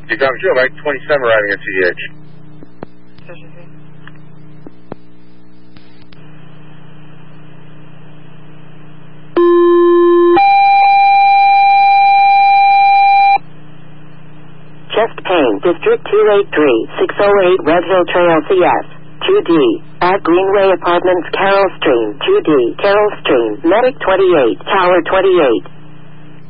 Decatur Joe, Mike 27 arriving at CDH. Chest pain, District 283, 608 Red Hill Trail CS, 2D, at Greenway Apartments, Carroll Stream, 2D, Carroll Stream, Medic 28, Tower 28.